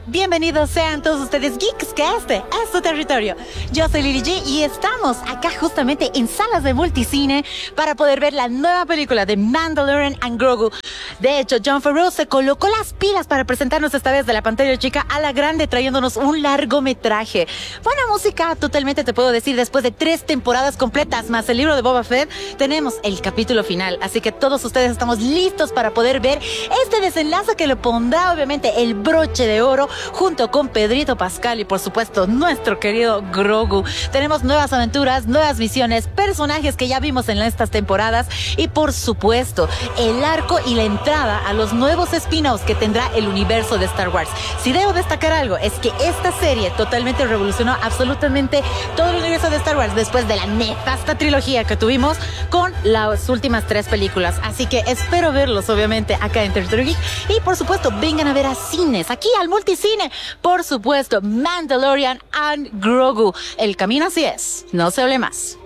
Bienvenidos sean todos ustedes geeks, que este es su territorio. Yo soy Lily G y estamos acá justamente en salas de multicine para poder ver la nueva película de Mandalorian and Grogu. De hecho, Jon Favreau se colocó las pilas para presentarnos esta vez de la pantalla chica a la grande, trayéndonos un largometraje. Buena música, totalmente te puedo decir, después de 3 temporadas completas más el libro de Boba Fett, tenemos el capítulo final. Así que todos ustedes estamos listos para poder ver este desenlace que le pondrá obviamente el broche de oro junto con Pedrito Pascal y por supuesto nuestro querido Grogu. Tenemos nuevas aventuras, nuevas misiones, personajes que ya vimos en estas temporadas y por supuesto el arco y la entrada a los nuevos spin-offs que tendrá el universo de Star Wars. Si debo destacar algo, es que esta serie totalmente revolucionó absolutamente todo el universo de Star Wars después de la nefasta trilogía que tuvimos con las últimas 3 películas. Así que espero verlos obviamente acá en Territorio Geek y por supuesto vengan a ver a cines, aquí al multicine, por supuesto, Mandalorian and Grogu. El camino así es, no se hable más.